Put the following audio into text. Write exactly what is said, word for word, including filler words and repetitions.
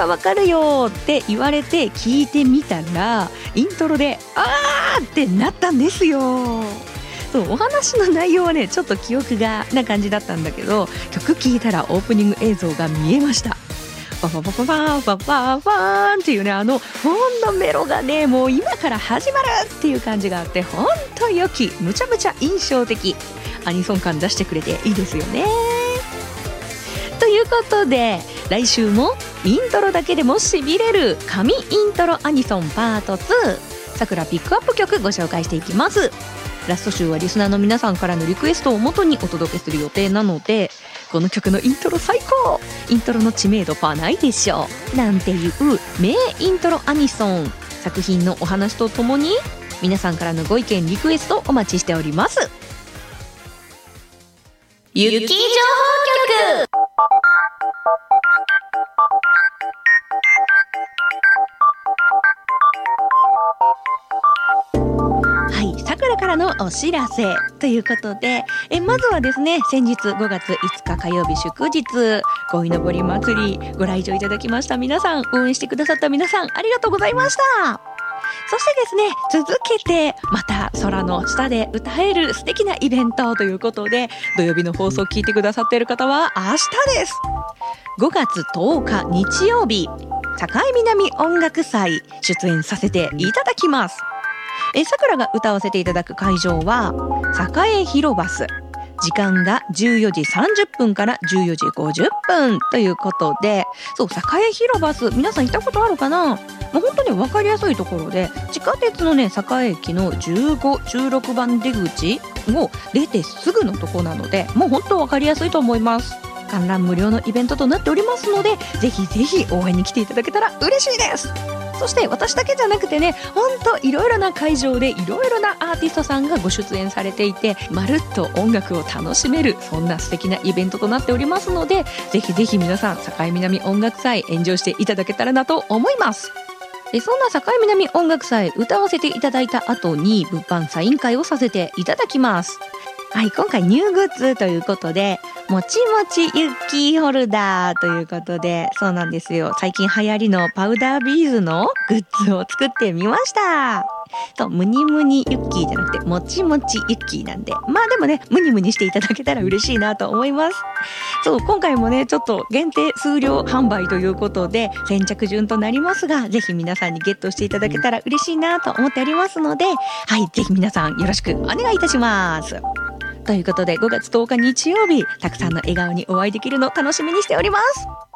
はわかるよって言われて聞いてみたら、イントロであーってなったんですよ。そうお話の内容はねちょっと記憶がな感じだったんだけど、曲聴いたらオープニング映像が見えました。パパパパパパパパーンっていうね、あのほんのメロがねもう今から始まるっていう感じがあって、ほんと良き、むちゃむちゃ印象的、アニソン感出してくれていいですよね。ということで来週もイントロだけでもしびれる神イントロアニソンパートツー、さくらピックアップ曲ご紹介していきます。ラスト週はリスナーの皆さんからのリクエストをもとにお届けする予定なので、この曲のイントロ最高、イントロの知名度パーないでしょなんていう名イントロアニソン作品のお話とともに、皆さんからのご意見リクエストお待ちしております。ゆき情報局。さくらからのお知らせということで、えまずはですね、先日ごがついつか火曜日祝日、鯉のぼり祭りご来場いただきました皆さん、応援してくださった皆さんありがとうございました。そしてですね、続けてまた空の下で歌える素敵なイベントということで、土曜日の放送を聞いてくださっている方は明日です。ごがつとおか日曜日、境南音楽祭出演させていただきます。えさくらが歌わせていただく会場は栄広バス、時間がじゅうよじさんじゅっぷんからじゅうよじごじゅっぷんということで、そう栄広バス皆さん行ったことあるかな。もう本当に分かりやすいところで、地下鉄のね栄駅のじゅうご、じゅうろくばん出口を出てすぐのとこなので、もう本当分かりやすいと思います。観覧無料のイベントとなっておりますので、ぜひぜひ応援に来ていただけたら嬉しいです。そして私だけじゃなくてね、ほんといろいろな会場でいろいろなアーティストさんがご出演されていて、まるっと音楽を楽しめる、そんな素敵なイベントとなっておりますので、ぜひぜひ皆さん境南音楽祭エンジョイしていただけたらなと思います。でそんな境南音楽祭歌わせていただいた後に物販サイン会をさせていただきます。はい、今回ニューグッズということで、もちもちユッキーホルダーということで、そうなんですよ、最近流行りのパウダービーズのグッズを作ってみました。そう、ムニムニユッキーじゃなくてもちもちユッキーなんで、まあでもねムニムニしていただけたら嬉しいなと思います。そう、今回もねちょっと限定数量販売ということで先着順となりますが、ぜひ皆さんにゲットしていただけたら嬉しいなと思っておりますので、はい、ぜひ皆さんよろしくお願いいたします。ということでごがつとおか日曜日、たくさんの笑顔にお会いできるの楽しみにしております。